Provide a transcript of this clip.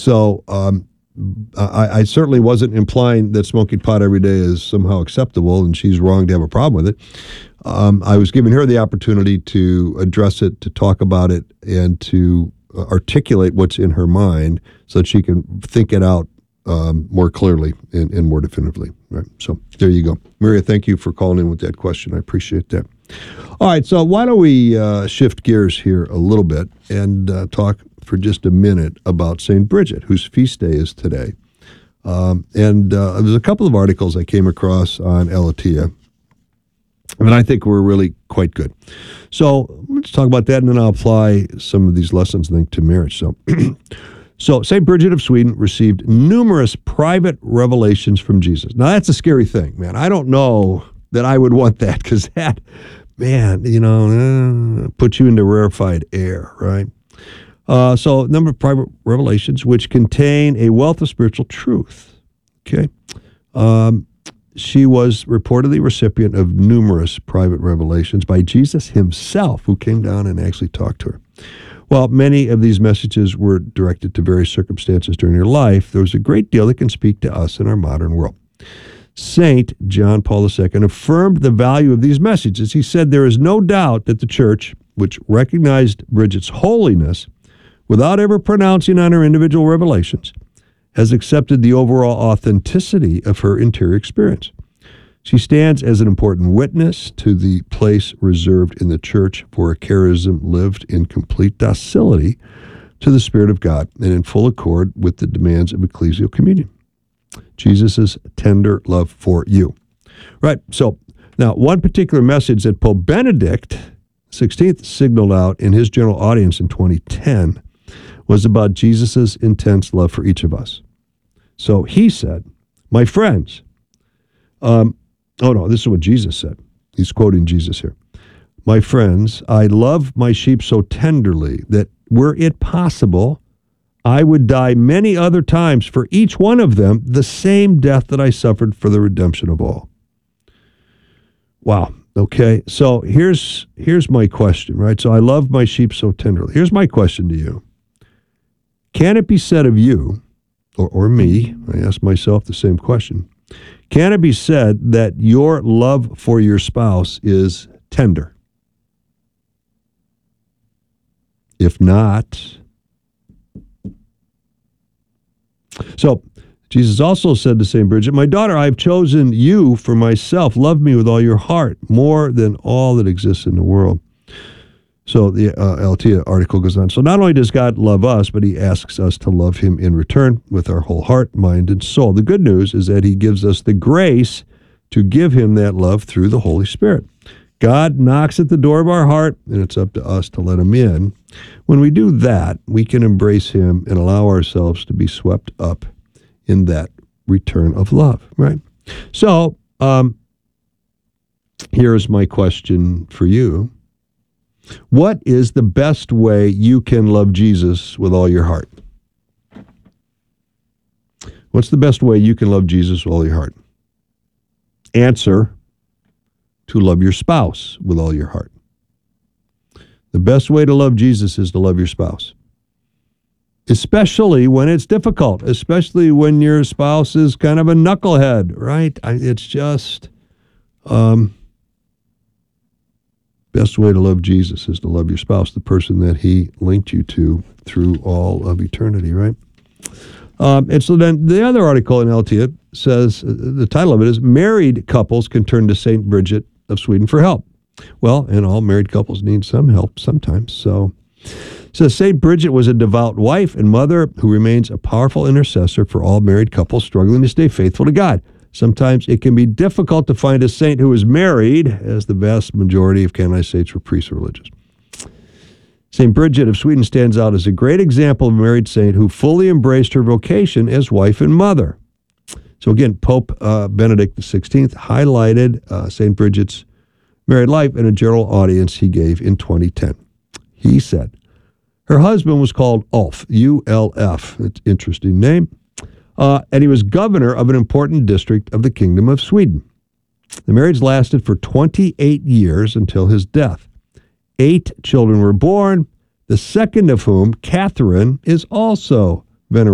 So I certainly wasn't implying that smoking pot every day is somehow acceptable and she's wrong to have a problem with it. I was giving her the opportunity to address it, to talk about it, and to articulate what's in her mind so that she can think it out more clearly and more definitively. Right. So there you go. Maria, thank you for calling in with that question. I appreciate that. All right. So why don't we shift gears here a little bit and talk for just a minute about St. Bridget, whose feast day is today. There's a couple of articles I came across on Aleteia, and I think were really quite good. So let's talk about that, and then I'll apply some of these lessons, I think, to marriage. So St. Bridget of Sweden received numerous private revelations from Jesus. Now, that's a scary thing, man. I don't know that I would want that, because that, man, puts you into rarefied air, right? So a number of private revelations which contain a wealth of spiritual truth. Okay. She was reportedly recipient of numerous private revelations by Jesus himself, who came down and actually talked to her. While many of these messages were directed to various circumstances during her life, there was a great deal that can speak to us in our modern world. Saint John Paul II affirmed the value of these messages. He said, "There is no doubt that the Church, which recognized Bridget's holiness, without ever pronouncing on her individual revelations, has accepted the overall authenticity of her interior experience. She stands as an important witness to the place reserved in the Church for a charism lived in complete docility to the Spirit of God and in full accord with the demands of ecclesial communion. Jesus' tender love for you." Right, so now one particular message that Pope Benedict XVI signaled out in his general audience in 2010 was about Jesus' intense love for each of us. So he said, "My friends," this is what Jesus said. He's quoting Jesus here. "My friends, I love my sheep so tenderly that were it possible, I would die many other times for each one of them, the same death that I suffered for the redemption of all." Wow. Okay. So here's my question, right? So I love my sheep so tenderly. Here's my question to you. Can it be said of you, or me, I ask myself the same question, can it be said that your love for your spouse is tender? If not, so Jesus also said to St. Bridget, "My daughter, I have chosen you for myself. Love me with all your heart, more than all that exists in the world." So the Aleteia article goes on. So not only does God love us, but he asks us to love him in return with our whole heart, mind, and soul. The good news is that he gives us the grace to give him that love through the Holy Spirit. God knocks at the door of our heart, and it's up to us to let him in. When we do that, we can embrace him and allow ourselves to be swept up in that return of love, right? So here's my question for you. What is the best way you can love Jesus with all your heart? What's the best way you can love Jesus with all your heart? Answer: to love your spouse with all your heart. The best way to love Jesus is to love your spouse. Especially when it's difficult, especially when your spouse is kind of a knucklehead, right? It's just, best way to love Jesus is to love your spouse, the person that he linked you to through all of eternity, right? And so then the other article in Aleteia says, the title of it is, "Married Couples Can Turn to St. Bridget of Sweden for Help." Well, and all married couples need some help sometimes. So St. Bridget was a devout wife and mother who remains a powerful intercessor for all married couples struggling to stay faithful to God. Sometimes it can be difficult to find a saint who is married, as the vast majority of canonized saints were priests or religious. St. Bridget of Sweden stands out as a great example of a married saint who fully embraced her vocation as wife and mother. So again, Pope Benedict XVI highlighted St. Bridget's married life in a general audience he gave in 2010. He said, her husband was called Ulf, U-L-F. It's an interesting name. And he was governor of an important district of the Kingdom of Sweden. The marriage lasted for 28 years until his death. 8 children were born, the second of whom, Catherine, is also